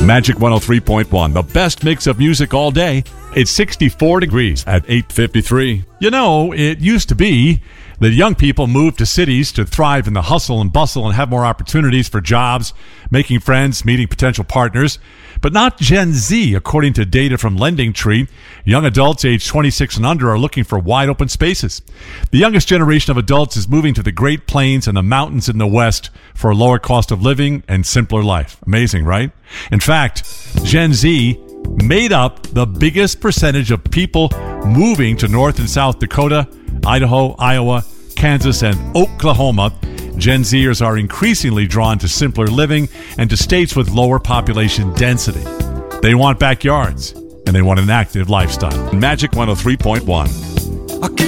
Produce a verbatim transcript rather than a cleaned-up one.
Magic one oh three point one, the best mix of music all day. It's sixty-four degrees at eight fifty-three. You know, it used to be that young people moved to cities to thrive in the hustle and bustle and have more opportunities for jobs, making friends, meeting potential partners. But not Gen Z, according to data from LendingTree. Young adults aged twenty-six and under are looking for wide open spaces. The youngest generation of adults is moving to the Great Plains and the mountains in the West for a lower cost of living and simpler life. Amazing, right? In fact, Gen Z made up the biggest percentage of people moving to North and South Dakota, Idaho, Iowa, Kansas, and Oklahoma. Gen Zers are increasingly drawn to simpler living and to states with lower population density. They want backyards, and they want an active lifestyle. Magic one oh three point one.